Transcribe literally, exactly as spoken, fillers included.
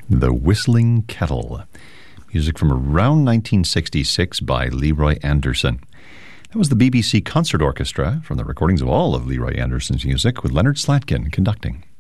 The Whistling Kettle. Music from around nineteen sixty-six by Leroy Anderson. That was the B B C Concert Orchestra from the recordings of all of Leroy Anderson's music with Leonard Slatkin conducting.